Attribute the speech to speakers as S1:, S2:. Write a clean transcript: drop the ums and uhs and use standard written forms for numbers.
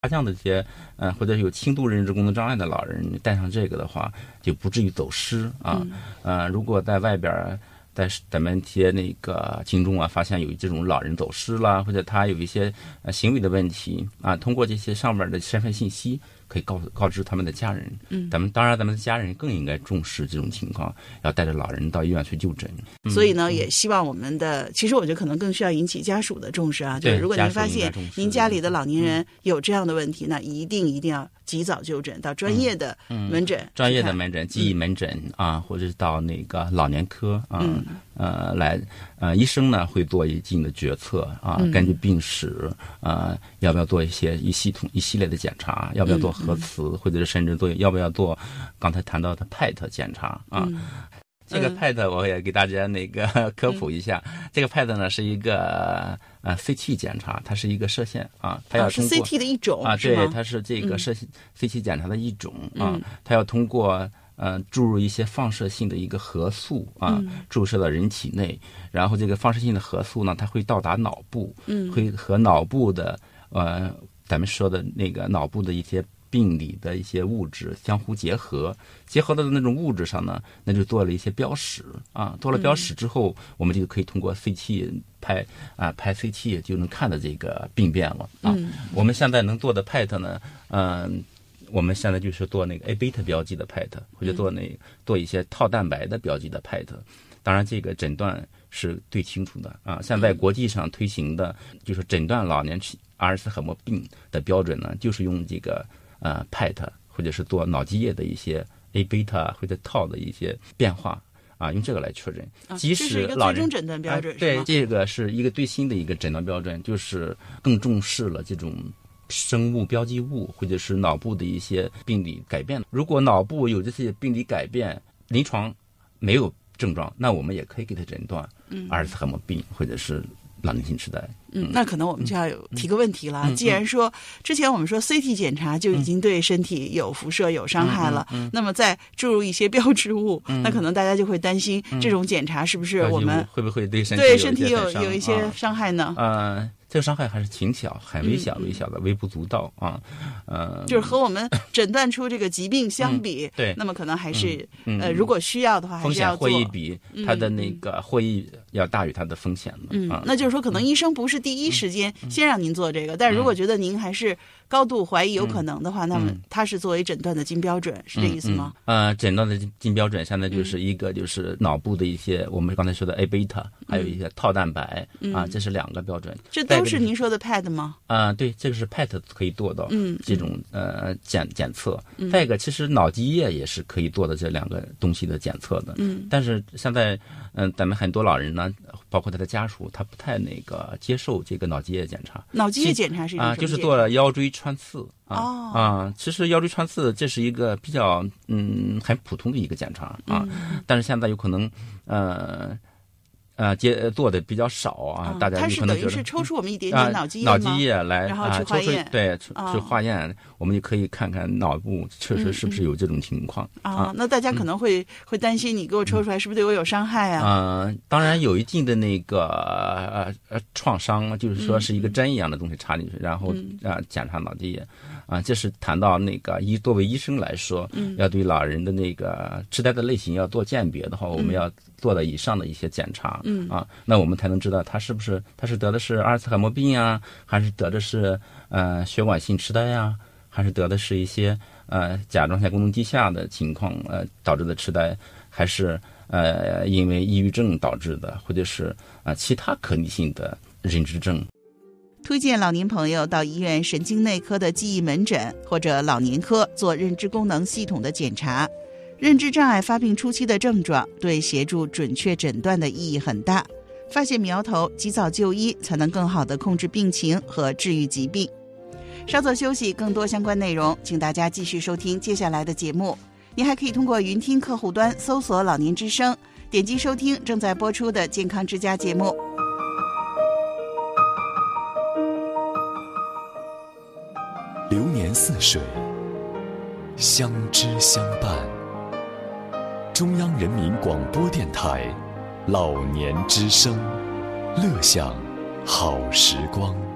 S1: 下降的这些或者有轻度认知功能障碍的老人带上这个的话，就不至于走失啊。如果在外边在咱们一些那个群众啊，发现有这种老人走失了，或者他有一些行为的问题啊，通过这些上面的身份信息，可以告知他们的家人。咱们的家人更应该重视这种情况，要带着老人到医院去就诊。
S2: 所以呢，也希望我们的，其实我觉得可能更需要引起家属的重视啊。就是如果您发现您家里的老年人有这样的问题，那一定要及早就诊，到专业的门诊，
S1: 专业的门诊、记忆门诊啊，或者是到那个老年科啊，医生呢会做一定的决策啊，根据病史要不要做一系列的检查，要不要做核磁，或者是甚至要不要做刚才谈到的 PET 检查啊。这个 PET 我也给大家那个科普一下，这个 PET 呢是一个CT 检查，它是一个射线啊，它要通过
S2: 是 CT 的一种
S1: 啊，对，它是这个CT 检查的一种啊，它要通过注入一些放射性的一个核素啊，注射到人体内，然后这个放射性的核素呢，它会到达脑部，会和脑部的咱们说的那个脑部的一些病理的一些物质相互结合的那种物质上呢，那就做了一些标识啊，做了标识之后，我们就可以通过 CT 拍 CT 就能看到这个病变了啊。我们现在能做的 PET 呢，我们现在就是做那个 A 贝塔标记的 PET， 或者做一些套蛋白的标记的 PET。当然，这个诊断是最清楚的啊。现在国际上推行的就是诊断老年期阿尔茨海默病的标准呢，就是用这个PET 或者是做脑积液的一些 A 贝塔或者套的一些变化啊，用这个来确认。即使老人
S2: 这是一个最终诊断标准，
S1: 对，这个是一个最新的一个诊断标准，就是更重视了这种生物标记物或者是脑部的一些病理改变。如果脑部有这些病理改变，临床没有症状，那我们也可以给他诊断阿尔茨海默病或者是老年性痴呆。
S2: 那可能我们就要提个问题了。既然说之前我们说 CT 检查就已经对身体有辐射有伤害了，那么再注入一些标志物，那可能大家就会担心这种检查是不是我们
S1: 会不会对身
S2: 体有一些伤害呢？
S1: 这个伤害还是挺小，很微小的，微不足道啊。
S2: 就是和我们诊断出这个疾病相比，
S1: 对，
S2: 那么可能还是如果需要的话，
S1: 风险会比它的那个会要大于它的风险的。
S2: 那就是说，可能医生不是第一时间先让您做这个，但是如果觉得您还是高度怀疑有可能的话，那么它是作为诊断的金标准，是这意思吗？
S1: 诊断的金标准现在就是一个就是脑部的一些我们刚才说的 A 贝塔，还有一些套蛋白啊，这是两个标准。
S2: 这都是您说的 PET 吗？
S1: 对，这个是 PET 可以做到这种检测。再一个，其实脑积液也是可以做的这两个东西的检测的。但是现在咱们很多老人呢，包括他的家属，他不太那个接受这个脑积液检查。
S2: 脑积液检查是一种什么检查？
S1: 就是做了腰椎穿刺其实腰椎穿刺这是一个比较很普通的一个检查啊，但是现在有可能做的比较少啊，大家有可能觉得
S2: 它是等于是抽出我们一点点脑积
S1: 液来，
S2: 然后去化验，
S1: 对，去化验，我们就可以看看脑部确实是不是有这种情况
S2: 那大家可能会担心你给我抽出来是不是对我有伤害啊？
S1: 当然有一定的那个创伤，就是说是一个针一样的东西插进去，然后检查脑积液这是谈到那个作为医生来说，要对老人的那个痴呆的类型要做鉴别的话，我们要做到以上的一些检查那我们才能知道他是得的是阿尔茨海默病啊，还是得的是血管性痴呆啊，还是得的是一些甲状腺功能低下的情况导致的痴呆，还是因为抑郁症导致的，或者是其他可逆性的认知症。
S2: 推荐老年朋友到医院神经内科的记忆门诊或者老年科做认知功能系统的检查。认知障碍发病初期的症状对协助准确诊断的意义很大，发现苗头，及早就医，才能更好地控制病情和治愈疾病。稍作休息，更多相关内容请大家继续收听接下来的节目。您还可以通过云听客户端搜索老年之声，点击收听正在播出的健康之家节目。
S3: 流年似水，相知相伴。中央人民广播电台老年之声，乐享好时光。